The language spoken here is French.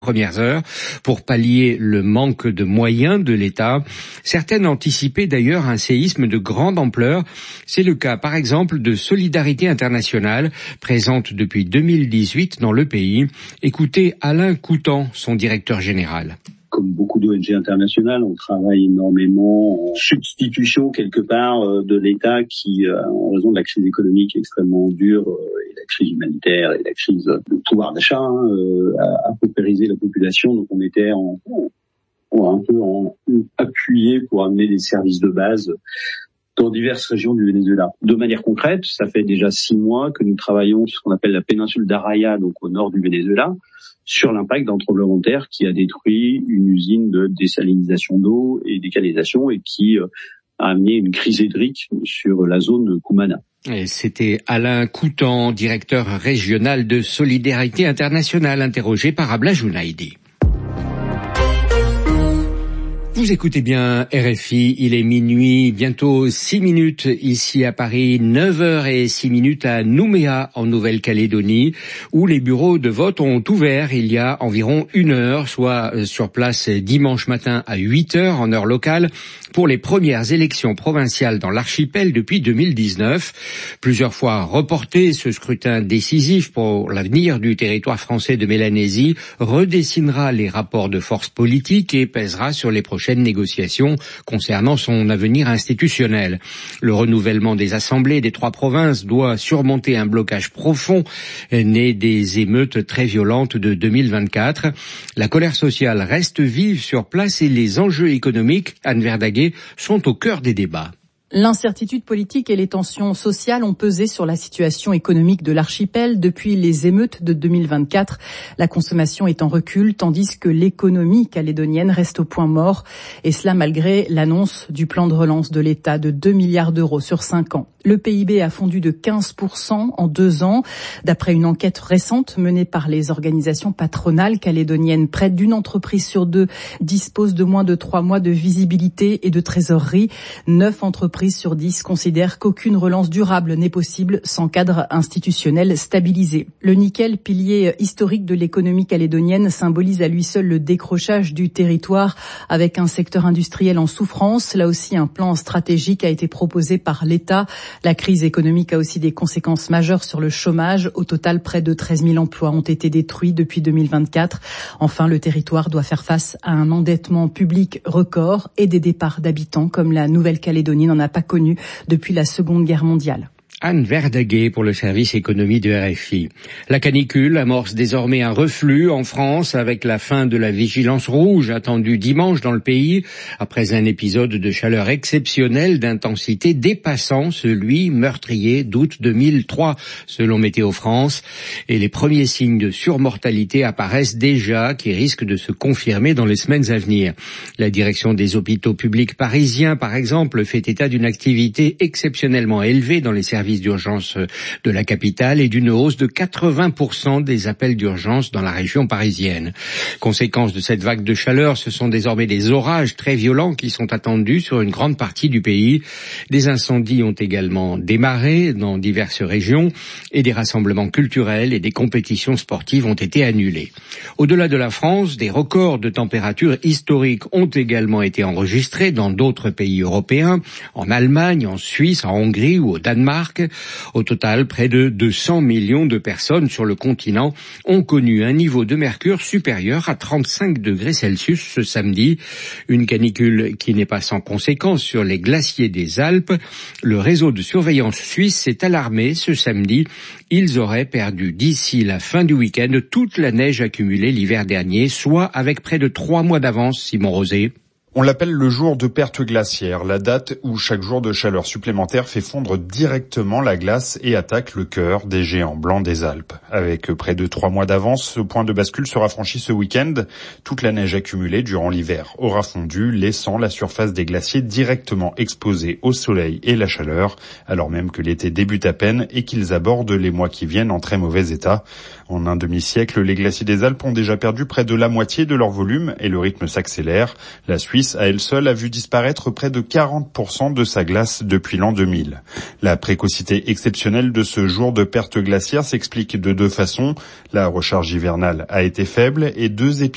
premières heures pour pallier le manque de moyens de l'État. Certaines anticipaient d'ailleurs un séisme de grande ampleur. C'est le cas par exemple de Solidarité Internationale, présente depuis 2018 dans le pays. Écoutez Alain Coutan, son directeur général. Comme beaucoup d'ONG internationales, on travaille énormément en substitution quelque part de l'État qui, en raison de la crise économique extrêmement dure et la crise humanitaire et la crise de pouvoir d'achat, a paupérisé la population. Donc on était un peu appuyé pour amener des services de base dans diverses régions du Venezuela. De manière concrète, ça fait déjà 6 mois que nous travaillons sur ce qu'on appelle la péninsule d'Araya, donc au nord du Venezuela, sur l'impact d'un tremblement de terre qui a détruit une usine de désalinisation d'eau et décanalisation et qui a amené une crise hydrique sur la zone Cumana. Et c'était Alain Coutan, directeur régional de Solidarité Internationale, interrogé par Abla Jounaidi. Vous écoutez bien RFI, il est minuit, bientôt 6 minutes ici à Paris, 9h06 à Nouméa en Nouvelle-Calédonie, où les bureaux de vote ont ouvert il y a environ 1 heure, soit sur place dimanche matin à 8h en heure locale, pour les premières élections provinciales dans l'archipel depuis 2019. Plusieurs fois reporté, ce scrutin décisif pour l'avenir du territoire français de Mélanésie redessinera les rapports de force politiques et pèsera sur les prochaines négociations concernant son avenir institutionnel. Le renouvellement des assemblées des 3 provinces doit surmonter un blocage profond né des émeutes très violentes de 2024. La colère sociale reste vive sur place et les enjeux économiques, Anne Verdaguer, sont au cœur des débats. L'incertitude politique et les tensions sociales ont pesé sur la situation économique de l'archipel depuis les émeutes de 2024. La consommation est en recul, tandis que l'économie calédonienne reste au point mort. Et cela malgré l'annonce du plan de relance de l'État de 2 milliards d'euros sur 5 ans. Le PIB a fondu de 15% en 2 ans. D'après une enquête récente menée par les organisations patronales calédoniennes, près d'une entreprise sur 2 dispose de moins de 3 mois de visibilité et de trésorerie. 9 entreprises sur 10 considèrent qu'aucune relance durable n'est possible sans cadre institutionnel stabilisé. Le nickel, pilier historique de l'économie calédonienne, symbolise à lui seul le décrochage du territoire avec un secteur industriel en souffrance. Là aussi, un plan stratégique a été proposé par l'État. La crise économique a aussi des conséquences majeures sur le chômage. Au total, près de 13 000 emplois ont été détruits depuis 2024. Enfin, le territoire doit faire face à un endettement public record et des départs d'habitants comme la Nouvelle-Calédonie n'en a pas connu depuis la Seconde Guerre mondiale. Anne Verdaguer pour le service économie de RFI. La canicule amorce désormais un reflux en France avec la fin de la vigilance rouge attendue dimanche dans le pays après un épisode de chaleur exceptionnelle d'intensité dépassant celui meurtrier d'août 2003 selon Météo France. Et les premiers signes de surmortalité apparaissent déjà qui risquent de se confirmer dans les semaines à venir. La direction des hôpitaux publics parisiens par exemple fait état d'une activité exceptionnellement élevée dans les services d'urgence de la capitale et d'une hausse de 80% des appels d'urgence dans la région parisienne. Conséquence de cette vague de chaleur, ce sont désormais des orages très violents qui sont attendus sur une grande partie du pays. Des incendies ont également démarré dans diverses régions et des rassemblements culturels et des compétitions sportives ont été annulés. Au-delà de la France, des records de température historiques ont également été enregistrés dans d'autres pays européens, en Allemagne, en Suisse, en Hongrie ou au Danemark. Au total, près de 200 millions de personnes sur le continent ont connu un niveau de mercure supérieur à 35 degrés Celsius ce samedi. Une canicule qui n'est pas sans conséquences sur les glaciers des Alpes. Le réseau de surveillance suisse s'est alarmé ce samedi. Ils auraient perdu d'ici la fin du week-end toute la neige accumulée l'hiver dernier, soit avec près de 3 mois d'avance, Simon Rosé. On l'appelle le jour de perte glaciaire, la date où chaque jour de chaleur supplémentaire fait fondre directement la glace et attaque le cœur des géants blancs des Alpes. Avec près de 3 mois d'avance, ce point de bascule sera franchi ce week-end. Toute la neige accumulée durant l'hiver aura fondu, laissant la surface des glaciers directement exposée au soleil et la chaleur, alors même que l'été débute à peine et qu'ils abordent les mois qui viennent en très mauvais état. En un demi-siècle, les glaciers des Alpes ont déjà perdu près de la moitié de leur volume et le rythme s'accélère. La Suisse, à elle seule, a vu disparaître près de 40% de sa glace depuis l'an 2000. La précocité exceptionnelle de ce jour de perte glaciaire s'explique de 2 façons. La recharge hivernale a été faible et 2 épisodes